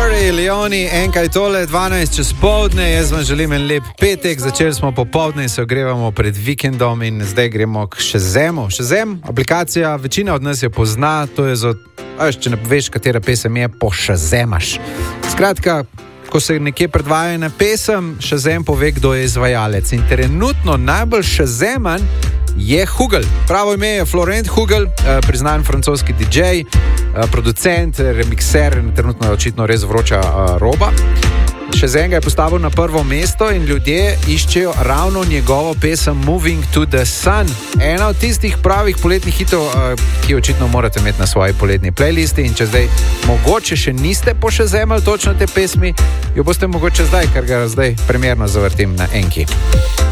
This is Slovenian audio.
Corey Leoni, enkaj tole, 12 čez poldne, jaz vam želim en lep petek, začeli smo popoldne in se ogrevamo pred vikendom in zdaj gremo k Shazemu. Shazam, aplikacija, večina od nas jo pozna, to je če ne veš, katera pesem je, poshazemaš. Skratka, ko se nekje predvaja na pesem, Shazam pove, kdo je izvajalec. In trenutno najbolj shazaman je Hugel. Pravo ime je Florent Hugel, priznan francoski DJ, producent, remixer, trenutno je očitno res vroča roba. Shazam ga je postavil na prvo mesto in ljudje iščejo ravno njegovo pesem Moving to the Sun. Ena od tistih pravih poletnih hitov, ki očitno morate imeti na svoji poletni playlisti, in če zdaj mogoče še niste poshazemali točno te pesmi, jo boste mogoče zdaj, ker ga zdaj primerno zavrtim na enki.